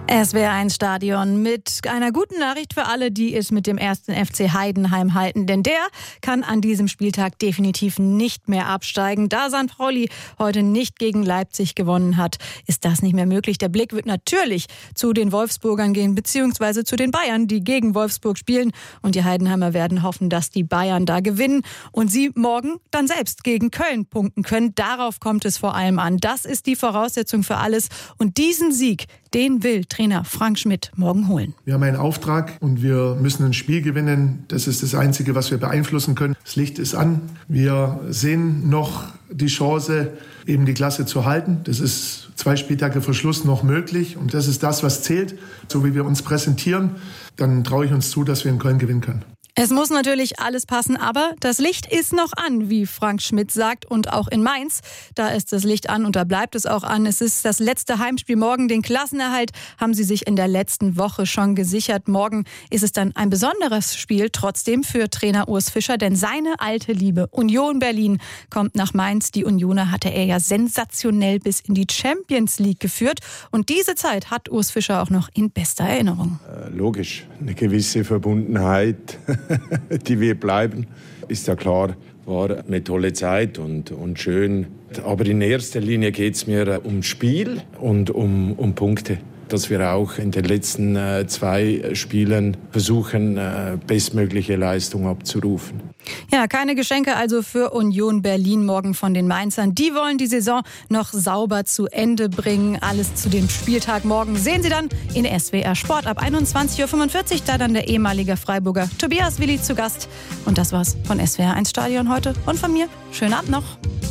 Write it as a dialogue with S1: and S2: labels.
S1: SWR1 Stadion mit einer guten Nachricht für alle, die es mit dem 1. FC Heidenheim halten. Denn der kann an diesem Spieltag definitiv nicht mehr absteigen. Da St. Pauli heute nicht gegen Leipzig gewonnen hat, ist das nicht mehr möglich. Der Blick wird natürlich zu den Wolfsburgern gehen, beziehungsweise zu den Bayern, die gegen Wolfsburg spielen. Und die Heidenheimer werden hoffen, dass die Bayern da gewinnen und sie morgen dann selbst gegen Köln punkten können. Darauf kommt es vor allem an. Das ist die Voraussetzung für alles. Und diesen Sieg, den will Trainer Frank Schmidt morgen holen.
S2: Wir haben einen Auftrag und wir müssen ein Spiel gewinnen. Das ist das Einzige, was wir beeinflussen können. Das Licht ist an. Wir sehen noch die Chance, eben die Klasse zu halten. Das ist 2 Spieltage vor Schluss noch möglich. Und das ist das, was zählt. So wie wir uns präsentieren, dann traue ich uns zu, dass wir in Köln gewinnen können.
S1: Es muss natürlich alles passen, aber das Licht ist noch an, wie Frank Schmidt sagt. Und auch in Mainz, da ist das Licht an und da bleibt es auch an. Es ist das letzte Heimspiel morgen. Den Klassenerhalt haben sie sich in der letzten Woche schon gesichert. Morgen ist es dann ein besonderes Spiel, trotzdem für Trainer Urs Fischer. Denn seine alte Liebe, Union Berlin, kommt nach Mainz. Die Unioner hatte er ja sensationell bis in die Champions League geführt. Und diese Zeit hat Urs Fischer auch noch in bester Erinnerung.
S3: Logisch, eine gewisse Verbundenheit, die wir bleiben, ist ja klar, war eine tolle Zeit und schön. Aber in erster Linie geht es mir ums Spiel und um Punkte. Dass wir auch in den letzten 2 Spielen versuchen, bestmögliche Leistung abzurufen.
S1: Ja, keine Geschenke also für Union Berlin morgen von den Mainzern. Die wollen die Saison noch sauber zu Ende bringen. Alles zu dem Spieltag morgen sehen Sie dann in SWR Sport ab 21.45 Uhr. Da dann der ehemalige Freiburger Tobias Willi zu Gast. Und das war's von SWR1 Stadion heute. Und von mir, schönen Abend noch.